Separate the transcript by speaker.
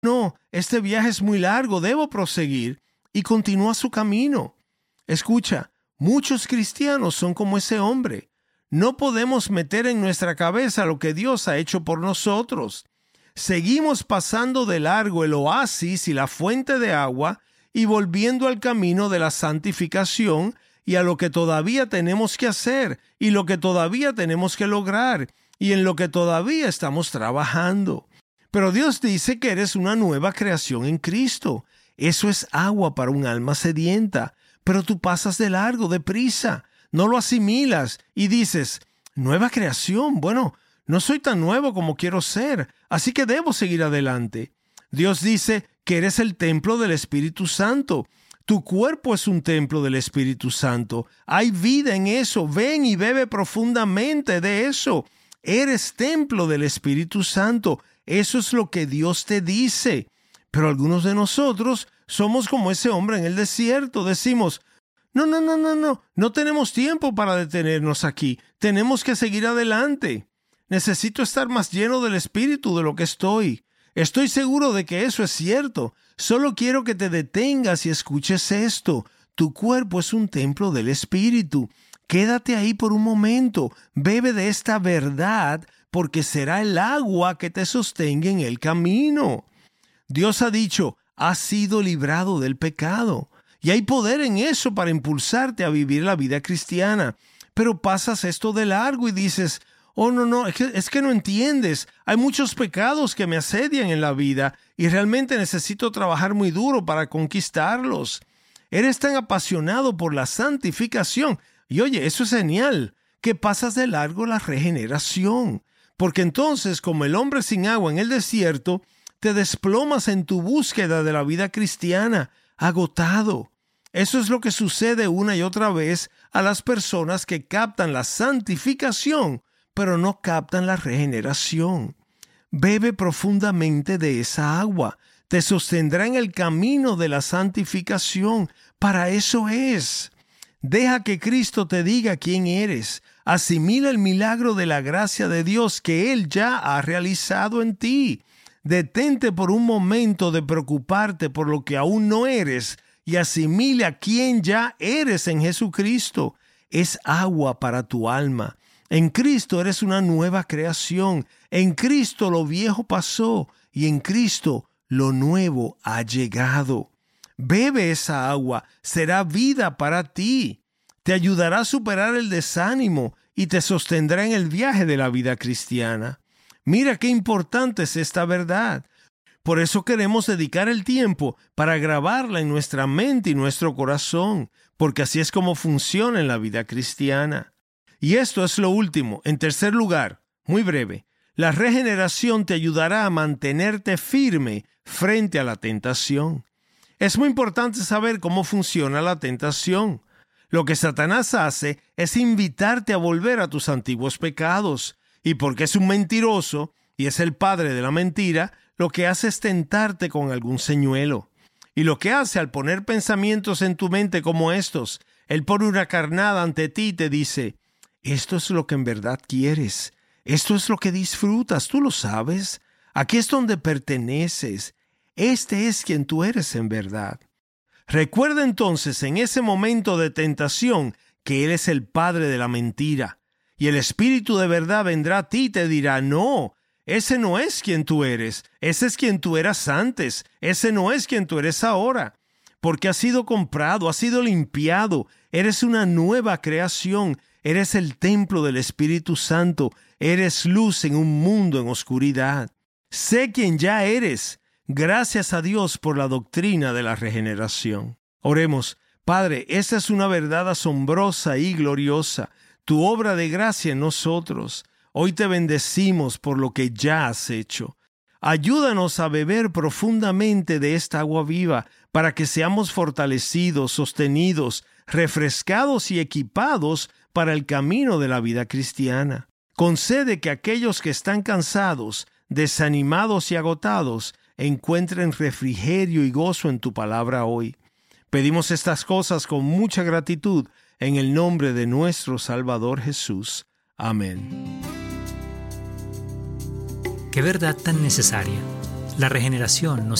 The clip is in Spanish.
Speaker 1: no, este viaje es muy largo, debo proseguir, y continúa su camino. Escucha, muchos cristianos son como ese hombre. No podemos meter en nuestra cabeza lo que Dios ha hecho por nosotros. Seguimos pasando de largo el oasis y la fuente de agua y volviendo al camino de la santificación y a lo que todavía tenemos que hacer y lo que todavía tenemos que lograr y en lo que todavía estamos trabajando. Pero Dios dice que eres una nueva creación en Cristo. Eso es agua para un alma sedienta, pero tú pasas de largo, deprisa, no lo asimilas y dices, nueva creación, bueno, no soy tan nuevo como quiero ser, así que debo seguir adelante. Dios dice que eres el templo del Espíritu Santo. Tu cuerpo es un templo del Espíritu Santo. Hay vida en eso. Ven y bebe profundamente de eso. Eres templo del Espíritu Santo. Eso es lo que Dios te dice. Pero algunos de nosotros somos como ese hombre en el desierto. Decimos, no tenemos tiempo para detenernos aquí. Tenemos que seguir adelante. Necesito estar más lleno del Espíritu de lo que estoy. Estoy seguro de que eso es cierto. Solo quiero que te detengas y escuches esto. Tu cuerpo es un templo del Espíritu. Quédate ahí por un momento. Bebe de esta verdad, porque será el agua que te sostenga en el camino. Dios ha dicho, has sido librado del pecado. Y hay poder en eso para impulsarte a vivir la vida cristiana. Pero pasas esto de largo y dices, no, es que no entiendes. Hay muchos pecados que me asedian en la vida y realmente necesito trabajar muy duro para conquistarlos. Eres tan apasionado por la santificación. Y oye, eso es genial, que pasas de largo la regeneración. Porque entonces, como el hombre sin agua en el desierto, te desplomas en tu búsqueda de la vida cristiana, agotado. Eso es lo que sucede una y otra vez a las personas que captan la santificación, pero no captan la regeneración. Bebe profundamente de esa agua. Te sostendrá en el camino de la santificación. Para eso es. Deja que Cristo te diga quién eres. Asimila el milagro de la gracia de Dios que Él ya ha realizado en ti. Detente por un momento de preocuparte por lo que aún no eres y asimila quién ya eres en Jesucristo. Es agua para tu alma. En Cristo eres una nueva creación. En Cristo lo viejo pasó y en Cristo lo nuevo ha llegado. Bebe esa agua, será vida para ti. Te ayudará a superar el desánimo y te sostendrá en el viaje de la vida cristiana. Mira qué importante es esta verdad. Por eso queremos dedicar el tiempo para grabarla en nuestra mente y nuestro corazón, porque así es como funciona en la vida cristiana. Y esto es lo último. En tercer lugar, muy breve, la regeneración te ayudará a mantenerte firme frente a la tentación. Es muy importante saber cómo funciona la tentación. Lo que Satanás hace es invitarte a volver a tus antiguos pecados. Y porque es un mentiroso y es el padre de la mentira, lo que hace es tentarte con algún señuelo. Y lo que hace al poner pensamientos en tu mente como estos, él pone una carnada ante ti y te dice, esto es lo que en verdad quieres. Esto es lo que disfrutas, tú lo sabes. Aquí es donde perteneces. Este es quien tú eres en verdad. Recuerda entonces en ese momento de tentación que Él es el padre de la mentira. Y el Espíritu de verdad vendrá a ti y te dirá, no, ese no es quien tú eres. Ese es quien tú eras antes. Ese no es quien tú eres ahora. Porque has sido comprado, has sido limpiado. Eres una nueva creación. Eres el templo del Espíritu Santo. Eres luz en un mundo en oscuridad. Sé quién ya eres. Gracias a Dios por la doctrina de la regeneración. Oremos. Padre, esa es una verdad asombrosa y gloriosa. Tu obra de gracia en nosotros. Hoy te bendecimos por lo que ya has hecho. Ayúdanos a beber profundamente de esta agua viva para que seamos fortalecidos, sostenidos, refrescados y equipados para el camino de la vida cristiana. Concede que aquellos que están cansados, desanimados y agotados encuentren refrigerio y gozo en tu palabra hoy. Pedimos estas cosas con mucha gratitud en el nombre de nuestro Salvador Jesús. Amén.
Speaker 2: Qué verdad tan necesaria. La regeneración no